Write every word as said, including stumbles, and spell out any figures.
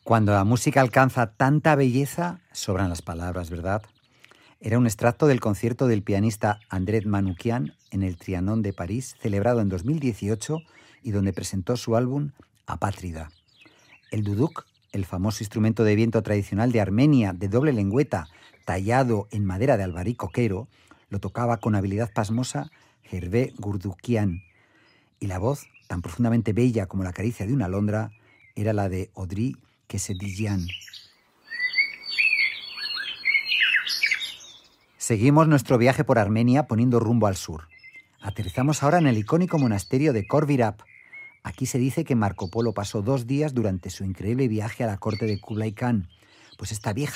Cuando la música alcanza tanta belleza, sobran las palabras, ¿verdad? Era un extracto del concierto del pianista André Manoukian en el Trianon de París, celebrado en dos mil dieciocho y donde presentó su álbum Apátrida. El duduk, el famoso instrumento de viento tradicional de Armenia de doble lengüeta, tallado en madera de albaricoquero, lo tocaba con habilidad pasmosa Hervé Gurdukian, y la voz, tan profundamente bella como la caricia de una alondra, era la de Audrey Kesedijian. Seguimos nuestro viaje por Armenia poniendo rumbo al sur. Aterrizamos ahora en el icónico monasterio de Khor-Virap. Aquí se dice que Marco Polo pasó dos días durante su increíble viaje a la corte de Kublai Khan, pues esta vieja